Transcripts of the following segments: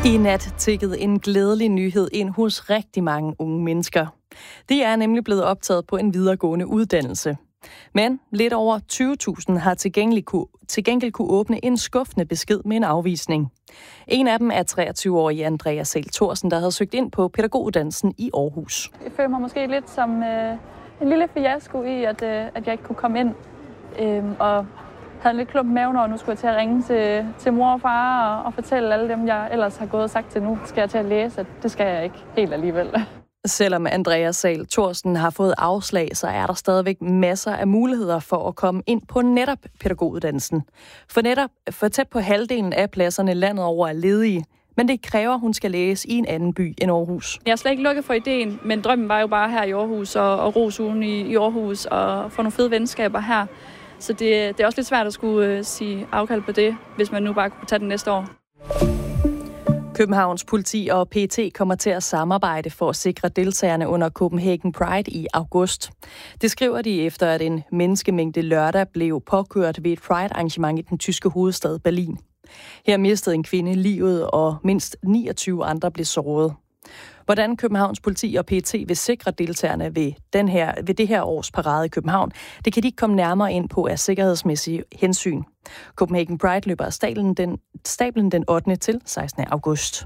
I nat tikkede en glædelig nyhed ind hos rigtig mange unge mennesker. De er nemlig blevet optaget på en videregående uddannelse. Men lidt over 20.000 har til gengæld kunne åbne en skuffende besked med en afvisning. En af dem er 23-årige Andrea Sahl Thorsen, der havde søgt ind på pædagoguddannelsen i Aarhus. Jeg føler mig måske lidt som en lille fiasko i, at jeg ikke kunne komme ind. Og havde en lidt klump i maven, og nu skulle jeg til at ringe til mor og far og fortælle alle dem, jeg ellers har gået og sagt til nu, skal jeg til at læse, at det skal jeg ikke helt alligevel. Selvom Andrea Sahl Thorsen har fået afslag, så er der stadigvæk masser af muligheder for at komme ind på netop pædagoguddannelsen. For tæt på halvdelen af pladserne landet over er ledige, men det kræver, at hun skal læse i en anden by end Aarhus. Jeg er slet ikke lukket for ideen, men drømmen var jo bare her i Aarhus og Rosugen i Aarhus og få nogle fede venskaber her. Så det er også lidt svært at skulle sige afkald på det, hvis man nu bare kunne tage den næste år. Københavns politi og PET kommer til at samarbejde for at sikre deltagerne under Copenhagen Pride i august. Det skriver de efter, at en menneskemængde lørdag blev påkørt ved et Pride-arrangement i den tyske hovedstad Berlin. Her mistede en kvinde livet, og mindst 29 andre blev såret. Hvordan Københavns politi og PET vil sikre deltagerne ved det her års parade i København, det kan de ikke komme nærmere ind på af sikkerhedsmæssige hensyn. Copenhagen Pride løber af stablen den 8. til 16. august.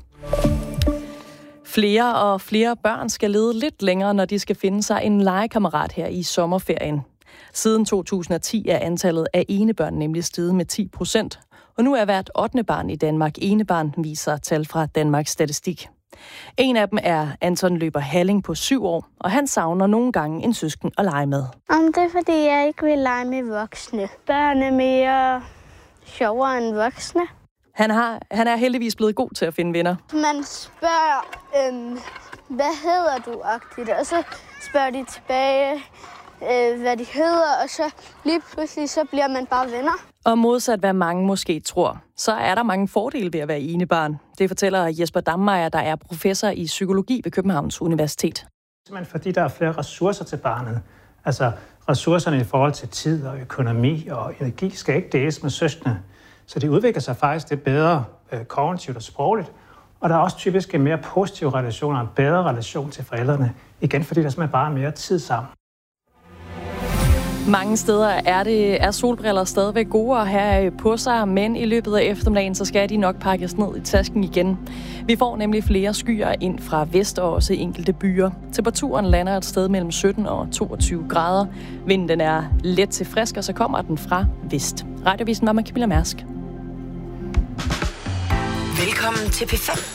Flere og flere børn skal lede lidt længere, når de skal finde sig en legekammerat her i sommerferien. Siden 2010 er antallet af enebørn nemlig steget med 10%, og nu er hvert 8. barn i Danmark enebarn, viser tal fra Danmarks Statistik. En af dem er Anton Løber Halling på 7 år, og han savner nogle gange en søsken at lege med. Det er fordi, jeg ikke vil lege med voksne. Børn er mere sjovere end voksne. Han er heldigvis blevet god til at finde venner. Man spørger, hvad hedder du-agtigt, og så spørger de tilbage, hvad de hedder, og så lige pludselig så bliver man bare venner. Og modsat hvad mange måske tror, så er der mange fordele ved at være enebarn. Det fortæller Jesper Dammeyer, der er professor i psykologi ved Københavns Universitet. Simpelthen fordi der er flere ressourcer til barnet. Altså ressourcerne i forhold til tid og økonomi og energi skal ikke deles med søskende. Så de udvikler sig faktisk det bedre kognitivt og sprogligt. Og der er også typisk en mere positiv relation og en bedre relation til forældrene. Igen fordi der simpelthen bare er mere tid sammen. Mange steder er solbriller stadigvæk gode at have på sig, men i løbet af eftermiddagen, så skal de nok pakkes ned i tasken igen. Vi får nemlig flere skyer ind fra vest og også enkelte byer. Temperaturen lander et sted mellem 17 og 22 grader. Vinden er let til frisk, og så kommer den fra vest. Radiovisen var med Camilla Mærsk. Velkommen til P5.